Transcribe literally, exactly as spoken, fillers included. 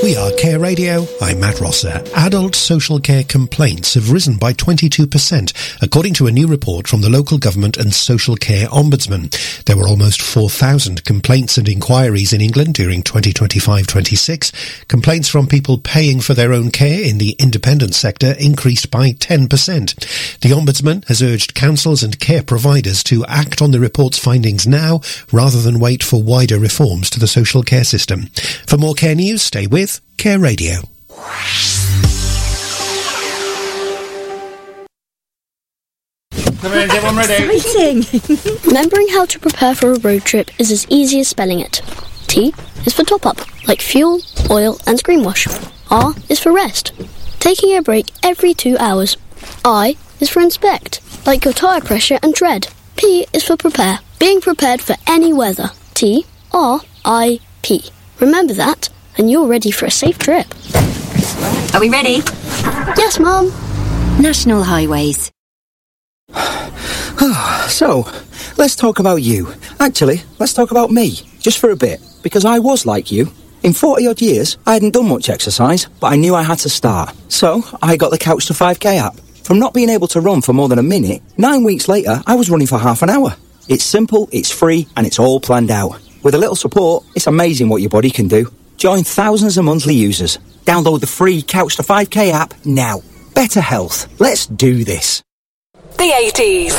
We are Care Radio. I'm Matt Rosser. Adult social care complaints have risen by twenty-two percent, according to a new report from the Local Government and Social Care Ombudsman. There were almost four thousand complaints and inquiries in England during twenty twenty-five twenty-six. Complaints from people paying for their own care in the independent sector increased by ten percent. The Ombudsman has urged councils and care providers to act on the report's findings now, rather than wait for wider reforms to the social care system. For more care news, stay with Care Radio. Everyone ready? Exciting! Remembering how to prepare for a road trip is as easy as spelling it. T is for top up, like fuel, oil and screen wash. R is for rest, taking a break every two hours. I is for inspect, like your tyre pressure and tread. P is for prepare, being prepared for any weather. T, R, I, P. Remember that, and you're ready for a safe trip. Are we ready? Yes, Mum. National Highways. So, let's talk about you. Actually, let's talk about me, just for a bit, because I was like you. In forty odd years, I hadn't done much exercise, but I knew I had to start. So, I got the Couch to five K app. From not being able to run for more than a minute, nine weeks later, I was running for half an hour. It's simple, it's free, and it's all planned out. With a little support, it's amazing what your body can do. Join thousands of monthly users. Download the free Couch to five K app now. Better health. Let's do this. The eighties.